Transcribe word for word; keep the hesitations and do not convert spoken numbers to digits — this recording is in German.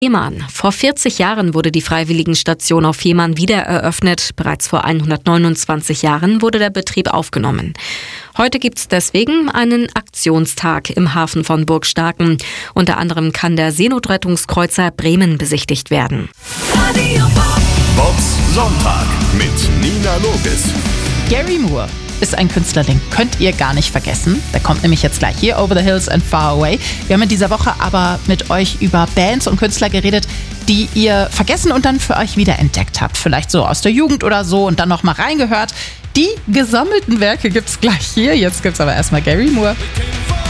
Fehmarn. Vor vierzig Jahren wurde die Freiwilligenstation auf Fehmarn wieder eröffnet. Bereits vor hundertneunundzwanzig Jahren wurde der Betrieb aufgenommen. Heute gibt es deswegen einen Aktionstag im Hafen von Burgstarken. Unter anderem kann der Seenotrettungskreuzer Bremen besichtigt werden. Bobs Sonntag mit Nina Logis. Gary Moore ist ein Künstler, den könnt ihr gar nicht vergessen. Der kommt nämlich jetzt gleich hier, Over the Hills and Far Away. Wir haben in dieser Woche aber mit euch über Bands und Künstler geredet, die ihr vergessen und dann für euch wiederentdeckt habt. Vielleicht so aus der Jugend oder so und dann nochmal reingehört. Die gesammelten Werke gibt's gleich hier. Jetzt gibt's aber erstmal Gary Moore.